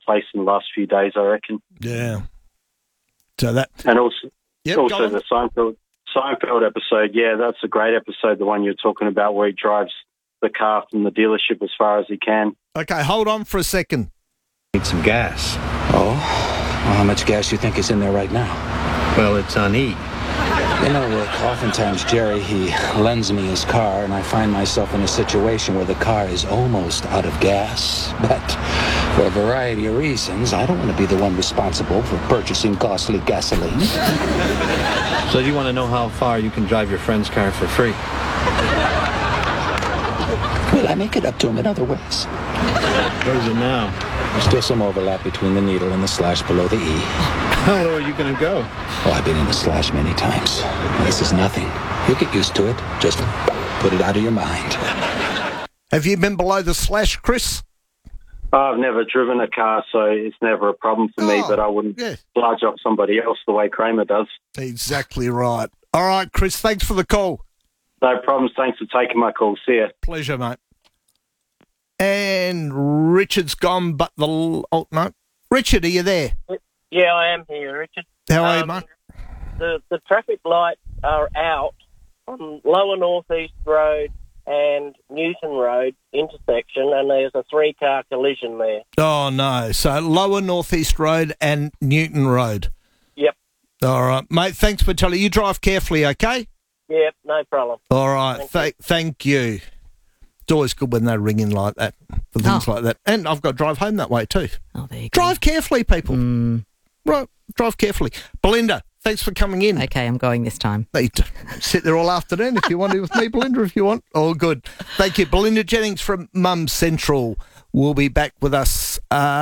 place in the last few days, I reckon. Yeah. So that... And also, Yep, also the Seinfeld episode, yeah, that's a great episode, the one you're talking about where he drives the car from the dealership as far as he can. Okay, hold on for a second. Need some gas. Oh? Well, how much gas you think is in there right now? Well, it's on E. You know, oftentimes, Jerry, he lends me his car, and I find myself in a situation where the car is almost out of gas. But for a variety of reasons, I don't want to be the one responsible for purchasing costly gasoline. So you want to know how far you can drive your friend's car for free? Will I make it up to him in other ways? What is it now? There's still some overlap between the needle and the slash below the E. How low are you going to go? Oh, I've been in the slash many times. This is nothing. You'll get used to it. Just put it out of your mind. Have you been below the slash, Chris? I've never driven a car, so it's never a problem for me, but I wouldn't large up somebody else the way Kramer does. Exactly right. All right, Chris, thanks for the call. No problems. Thanks for taking my call. See ya. Pleasure, mate. And Richard's gone, but no. Richard, are you there? Yeah, I am here, Richard. How are you, mate? The traffic lights are out on Lower North East Road and Newton Road intersection, and there's a 3-car collision there. Oh, no. So Lower North East Road and Newton Road. Yep. All right. Mate, thanks for telling. You drive carefully, okay? Yep, no problem. All right. Thank you. It's always good when they ring in like that, for things like that. And I've got to drive home that way too. Oh, there you go. Drive carefully, people. Right, drive carefully. Belinda, thanks for coming in. Okay, I'm going this time. Sit there all afternoon if you want to with me, Belinda, if you want. All good. Thank you. Belinda Jennings from Mum Central will be back with us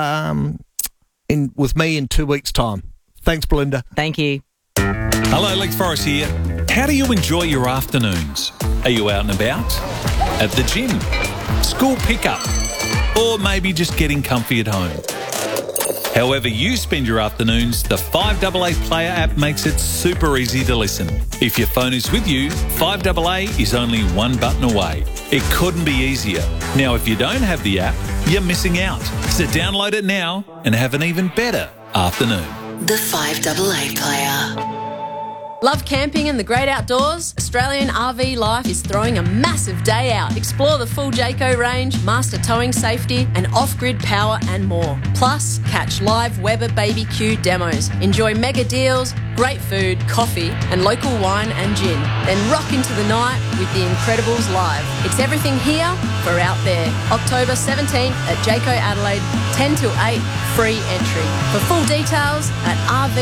with me in 2 weeks' time. Thanks, Belinda. Thank you. Hello, Lex Forrest here. How do you enjoy your afternoons? Are you out and about? At the gym? School pickup? Or maybe just getting comfy at home? However you spend your afternoons, the 5AA Player app makes it super easy to listen. If your phone is with you, 5AA is only one button away. It couldn't be easier. Now, if you don't have the app, you're missing out. So download it now and have an even better afternoon. The 5AA Player. Love camping and the great outdoors? Australian RV Life is throwing a massive day out. Explore the full Jayco range, master towing safety and off-grid power and more. Plus, catch live Weber BBQ demos. Enjoy mega deals, great food, coffee and local wine and gin. Then rock into the night with The Incredibles live. It's everything here for out there. October 17th at Jayco Adelaide, 10 till 8, free entry. For full details at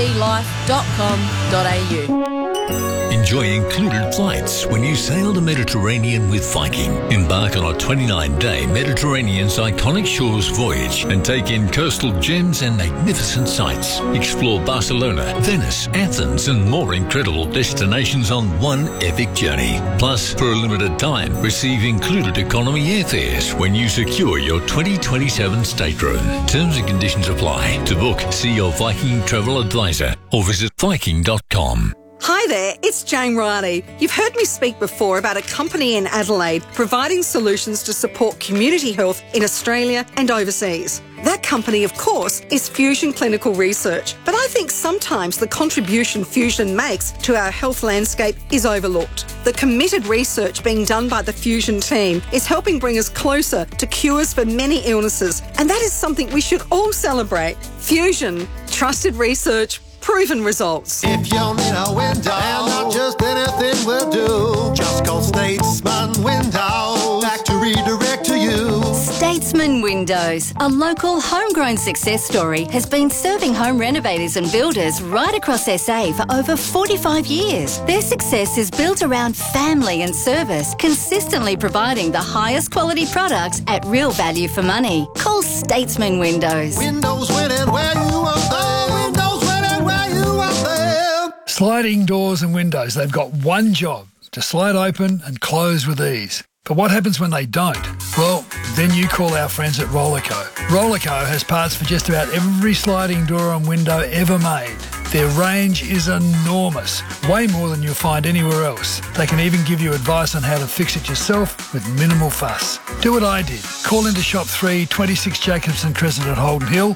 rvlife.com.au. Enjoy included flights when you sail the Mediterranean with Viking. Embark on a 29-day Mediterranean's iconic shores voyage and take in coastal gems and magnificent sights. Explore Barcelona, Venice, Athens and more incredible destinations on one epic journey. Plus, for a limited time, receive included economy airfares when you secure your 2027 stateroom. Terms and conditions apply. To book, see your Viking travel advisor or visit Viking.com. Hi there, it's Jane Riley. You've heard me speak before about a company in Adelaide providing solutions to support community health in Australia and overseas. That company, of course, is Fusion Clinical Research. But I think sometimes the contribution Fusion makes to our health landscape is overlooked. The committed research being done by the Fusion team is helping bring us closer to cures for many illnesses. And that is something we should all celebrate. Fusion, trusted research, proven results. If you need a window, and not just anything will do, just call Statesman Windows back to redirect to you. Statesman Windows, a local homegrown success story, has been serving home renovators and builders right across SA for over 45 years. Their success is built around family and service, consistently providing the highest quality products at real value for money. Call Statesman Windows. Windows winning where you are there. Windows winning where you are there. Sliding doors and windows, they've got one job, to slide open and close with ease. But what happens when they don't? Well, then you call our friends at Rollerco. Rollerco has parts for just about every sliding door and window ever made. Their range is enormous, way more than you'll find anywhere else. They can even give you advice on how to fix it yourself with minimal fuss. Do what I did. Call into Shop 3, 26 Jacobson Crescent at Holden Hill, or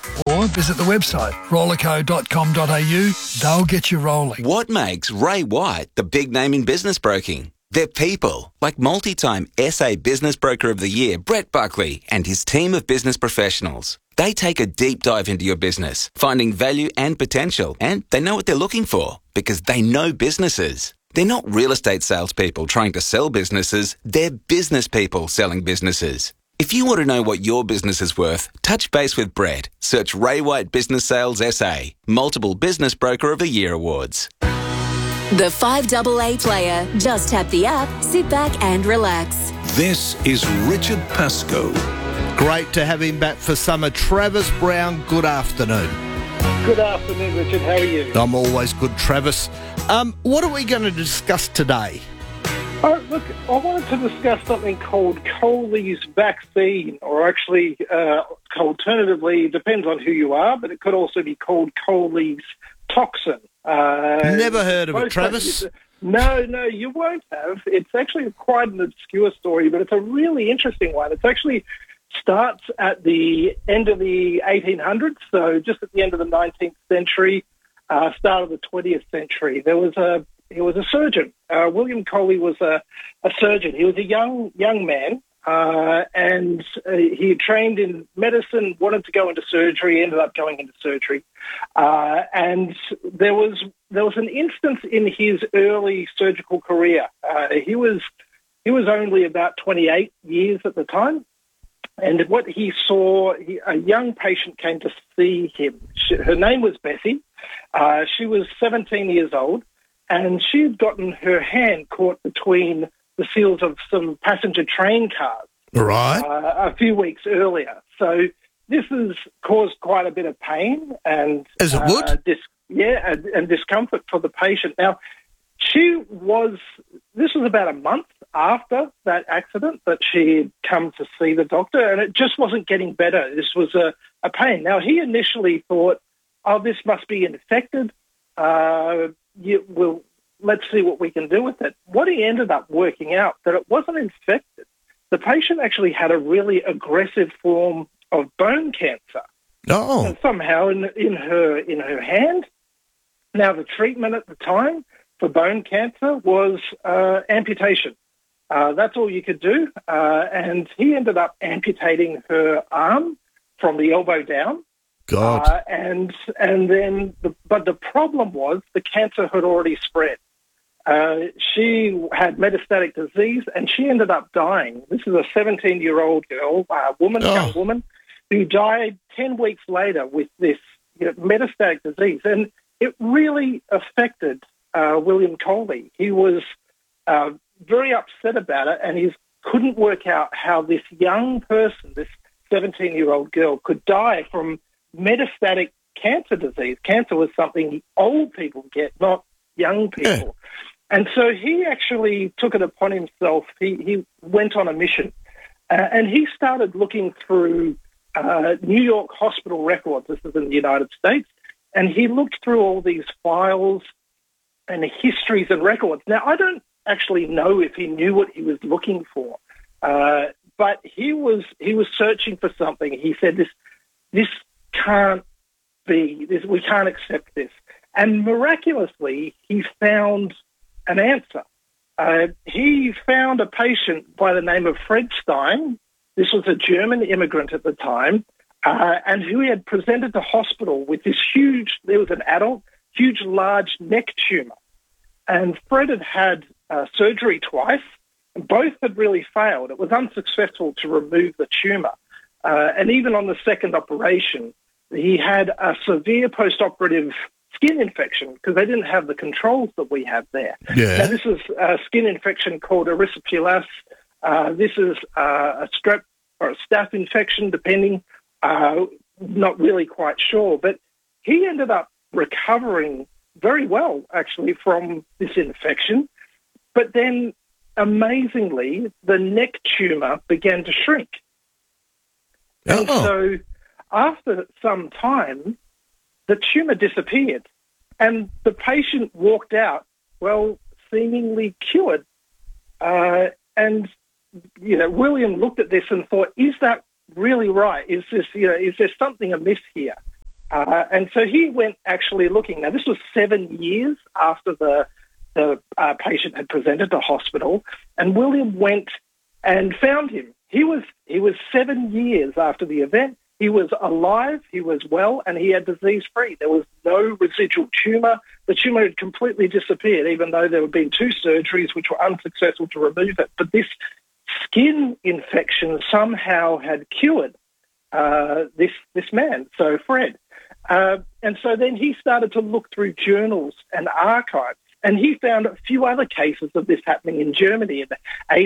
more, visit the website, rollerco.com.au. They'll get you rolling. What makes Ray White the big name in business broking? They're people, like multi-time SA Business Broker of the Year, Brett Buckley, and his team of business professionals. They take a deep dive into your business, finding value and potential, and they know what they're looking for because they know businesses. They're not real estate salespeople trying to sell businesses, they're business people selling businesses. If you want to know what your business is worth, touch base with Brett. Search Ray White Business Sales SA, multiple Business Broker of the Year awards. The 5AA player. Just tap the app, sit back and relax. This is Richard Pascoe. Great to have him back for summer. Travis Brown, good afternoon. Good afternoon, Richard. How are you? I'm always good, Travis. What are we going to discuss today? Look, I wanted to discuss something called Coley's vaccine, or actually, alternatively, depends on who you are, but it could also be called Coley's toxin. Never heard of it, Travis. No, you won't have. It's actually quite an obscure story, but it's a really interesting one. It's actually starts at the end of the 1800s, so just at the end of the 19th century, start of the 20th century. He was a surgeon. William Coley was a surgeon. He was a young man, and he had trained in medicine, wanted to go into surgery, ended up going into surgery. And there was an instance in his early surgical career. He was only about 28 years at the time. And what he saw, a young patient came to see him. Her name was Bessie. She was 17 years old, and she had gotten her hand caught between the seals of some passenger train cars a few weeks earlier. So this has caused quite a bit of pain and as it would, and discomfort for the patient. Now, this was about a month after that accident that she had come to see the doctor, and it just wasn't getting better. This was a pain. Now, he initially thought, this must be infected. Let's see what we can do with it. What he ended up working out, that it wasn't infected. The patient actually had a really aggressive form of bone cancer. Oh. And somehow in her hand. Now, the treatment at the time for bone cancer was amputation. That's all you could do. And he ended up amputating her arm from the elbow down. God. And then, but the problem was the cancer had already spread. She had metastatic disease, and she ended up dying. This is a 17-year-old girl, young woman, who died 10 weeks later with this metastatic disease. And it really affected William Coley. He was very upset about it, and he couldn't work out how this young person, this 17-year-old girl, could die from metastatic cancer disease. Cancer was something old people get, not young people. Yeah. And so he actually took it upon himself. He went on a mission, and he started looking through New York hospital records. This is in the United States. And he looked through all these files and histories and records. Now, I don't actually know if he knew what he was looking for, but he was searching for something. He said, this can't be, we can't accept this. And miraculously, he found an answer. He found a patient by the name of Fred Stein. This was a German immigrant at the time, and who he had presented to hospital with this there was an adult, large neck tumor. And Fred had surgery twice, and both had really failed. It was unsuccessful to remove the tumor. And even on the second operation, he had a severe post-operative skin infection because they didn't have the controls that we have there. Yeah. Now, this is a skin infection called erysipelas. This is a strep or a staph infection, depending. Not really quite sure. But he ended up recovering very well, actually, from this infection. But then, amazingly, the neck tumor began to shrink. And so after some time, the tumor disappeared, and the patient walked out, seemingly cured. And William looked at this and thought, is that really right? Is there something amiss here? And so he went actually looking. Now, this was 7 years after the patient had presented to hospital, and William went and found him. He was 7 years after the event. He was alive, he was well, and he had disease-free. There was no residual tumour. The tumour had completely disappeared, even though there had been 2 surgeries which were unsuccessful to remove it. But this skin infection somehow had cured this man, so Fred. And so then he started to look through journals and archives, and he found a few other cases of this happening in Germany. In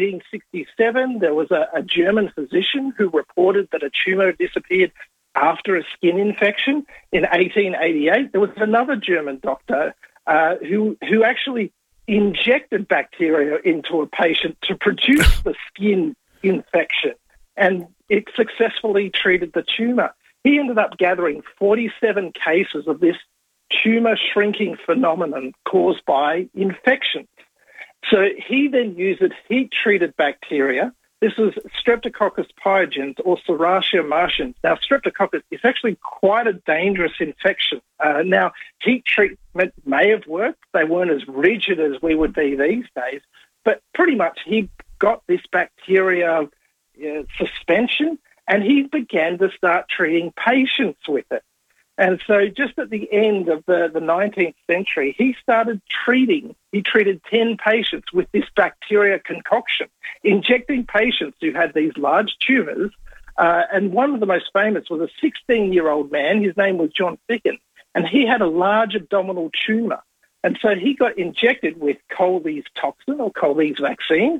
1867, there was a German physician who reported that a tumour disappeared after a skin infection. In 1888, there was another German doctor who actually injected bacteria into a patient to produce the skin infection, and it successfully treated the tumour. He ended up gathering 47 cases of this tumour shrinking phenomenon caused by infections. So he then used heat-treated bacteria. This is Streptococcus pyogenes or Serratia martians. Now, Streptococcus is actually quite a dangerous infection. Now, heat treatment may have worked. They weren't as rigid as we would be these days, but pretty much he got this bacteria suspension, and he began to start treating patients with it. And so just at the end of the 19th century, he treated 10 patients with this bacteria concoction, injecting patients who had these large tumours. And one of the most famous was a 16-year-old man. His name was John Ficken, and he had a large abdominal tumour. And so he got injected with Colby's toxin or Colby's vaccine,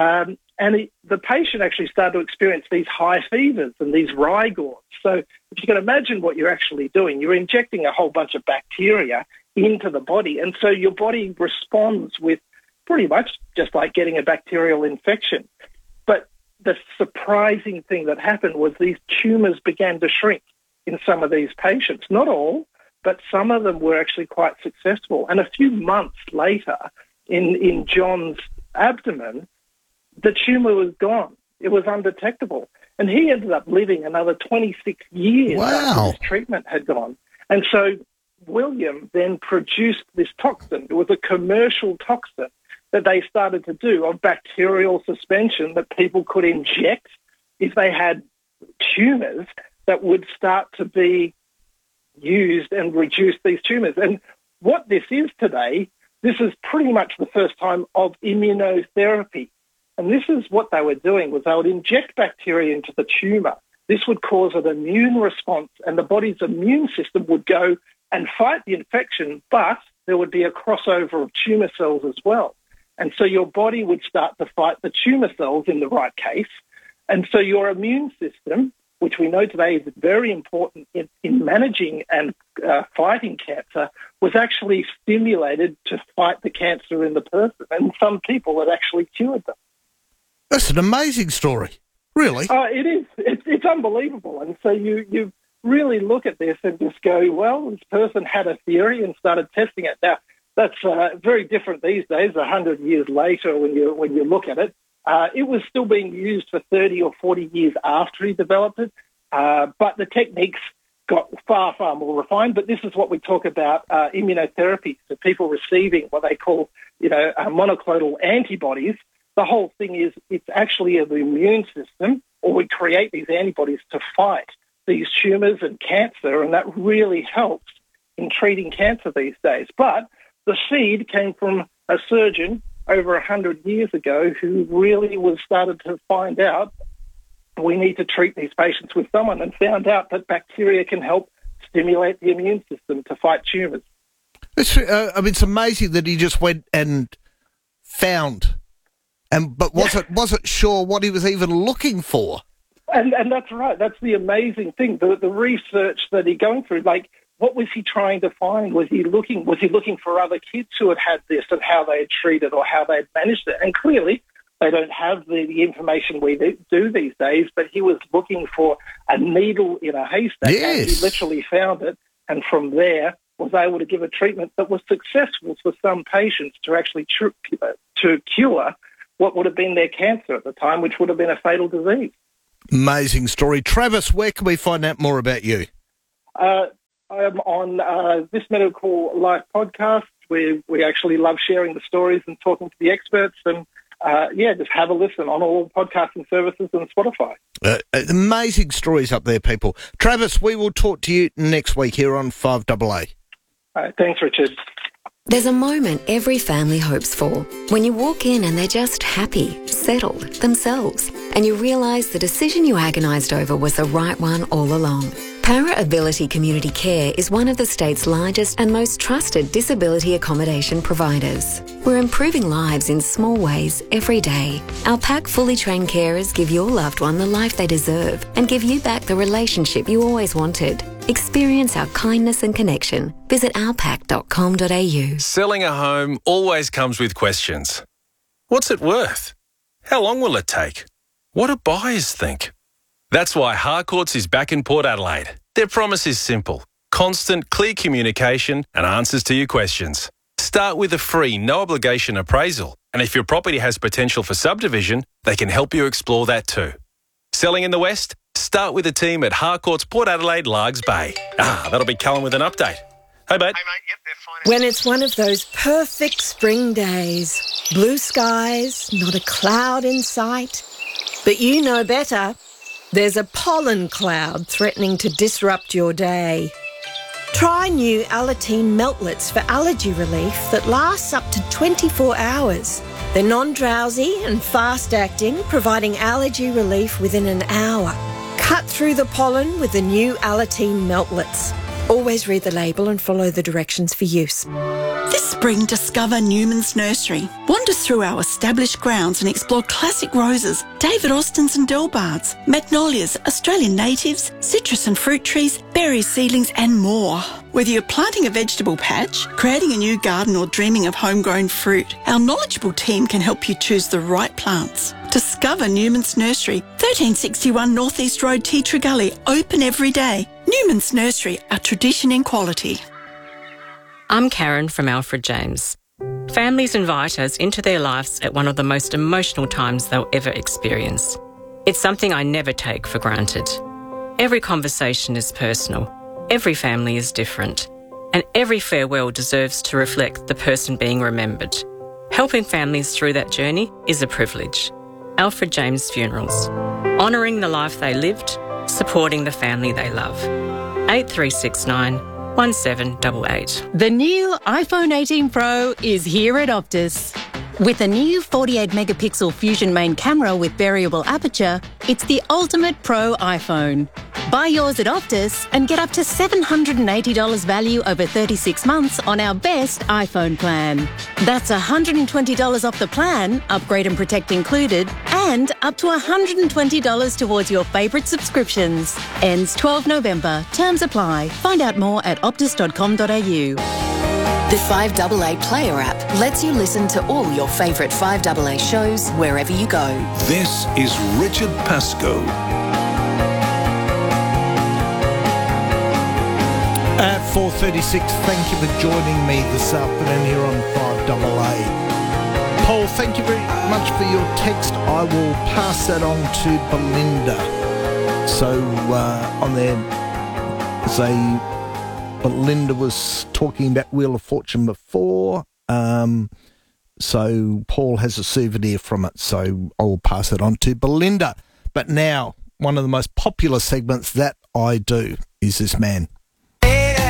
and the patient actually started to experience these high fevers and these rigors. So if you can imagine what you're actually doing, you're injecting a whole bunch of bacteria into the body, and so your body responds with pretty much just like getting a bacterial infection. But the surprising thing that happened was these tumours began to shrink in some of these patients. Not all, but some of them were actually quite successful. And a few months later, in John's abdomen, the tumour was gone. It was undetectable. And he ended up living another 26 years after his treatment had gone. And so William then produced this toxin. It was a commercial toxin that they started to do of bacterial suspension that people could inject if they had tumours that would start to be used and reduce these tumours. And what this is today, this is pretty much the first time of immunotherapy. And this is what they were doing, was they would inject bacteria into the tumour. This would cause an immune response, and the body's immune system would go and fight the infection, but there would be a crossover of tumour cells as well. And so your body would start to fight the tumour cells in the right case. And so your immune system, which we know today is very important in managing and fighting cancer, was actually stimulated to fight the cancer in the person. And some people had actually cured them. That's an amazing story, really. It is. It's unbelievable. And so you really look at this and just go, well, this person had a theory and started testing it. Now, that's very different these days, 100 years later when you look at it. It was still being used for 30 or 40 years after he developed it, but the techniques got far, far more refined. But this is what we talk about immunotherapy. So people receiving what they call, monoclonal antibodies. The whole thing is it's actually an immune system, or we create these antibodies to fight these tumours and cancer, and that really helps in treating cancer these days. But the seed came from a surgeon over 100 years ago who really started to find out we need to treat these patients with someone, and found out that bacteria can help stimulate the immune system to fight tumours. It's amazing that he just went and found, but wasn't sure what he was even looking for. And that's right. That's the amazing thing. The research that he's going through, like, what was he trying to find? Was he looking for other kids who had this and how they had treated or how they had managed it? And clearly, they don't have the information we do these days, but he was looking for a needle in a haystack. Yes. And he literally found it, and from there was able to give a treatment that was successful for some patients to actually to cure what would have been their cancer at the time, which would have been a fatal disease. Amazing story. Travis, where can we find out more about you? I am on This Medical Life podcast, where we actually love sharing the stories and talking to the experts. And, just have a listen on all podcasting services and Spotify. Amazing stories up there, people. Travis, we will talk to you next week here on 5AA. Thanks, Richard. There's a moment every family hopes for. When you walk in and they're just happy, settled, themselves, and you realise the decision you agonised over was the right one all along. Para Ability Community Care is one of the state's largest and most trusted disability accommodation providers. We're improving lives in small ways every day. Our PAC fully trained carers give your loved one the life they deserve and give you back the relationship you always wanted. Experience our kindness and connection. Visit ourpac.com.au. Selling a home always comes with questions. What's it worth? How long will it take? What do buyers think? That's why Harcourts is back in Port Adelaide. Their promise is simple: constant, clear communication and answers to your questions. Start with a free, no-obligation appraisal, and if your property has potential for subdivision, they can help you explore that too. Selling in the West? Start with a team at Harcourts Port Adelaide, Largs Bay. That'll be Callum with an update. Hey, mate. When it's one of those perfect spring days, blue skies, not a cloud in sight, but you know better. There's a pollen cloud threatening to disrupt your day. Try new Alateen Meltlets for allergy relief that lasts up to 24 hours. They're non-drowsy and fast-acting, providing allergy relief within an hour. Cut through the pollen with the new Alateen Meltlets. Always read the label and follow the directions for use. This spring, discover Newman's Nursery. Wander through our established grounds and explore classic roses, David Austins and Delbards, magnolias, Australian natives, citrus and fruit trees, berry seedlings and more. Whether you're planting a vegetable patch, creating a new garden or dreaming of homegrown fruit, our knowledgeable team can help you choose the right plants. Discover Newman's Nursery, 1361 North East Road, Tea Tree Gully, open every day. Newman's Nursery, a tradition in quality. I'm Karen from Alfred James. Families invite us into their lives at one of the most emotional times they'll ever experience. It's something I never take for granted. Every conversation is personal, every family is different, and every farewell deserves to reflect the person being remembered. Helping families through that journey is a privilege. Alfred James Funerals. Honouring the life they lived, supporting the family they love. 8369 1788. The new iPhone 18 Pro is here at Optus. With a new 48-megapixel Fusion main camera with variable aperture, it's the ultimate pro iPhone. Buy yours at Optus and get up to $780 value over 36 months on our best iPhone plan. That's $120 off the plan, upgrade and protect included, and up to $120 towards your favourite subscriptions. Ends 12 November. Terms apply. Find out more at optus.com.au. The 5AA Player app lets you listen to all your favourite 5AA shows wherever you go. This is Richard Pascoe. At 4:36, thank you for joining me this afternoon here on 5AA. Paul, thank you very much for your text. I will pass that on to Belinda. So on there, Belinda was talking about Wheel of Fortune before, so Paul has a souvenir from it, so I will pass it on to Belinda. But now, one of the most popular segments that I do is this man.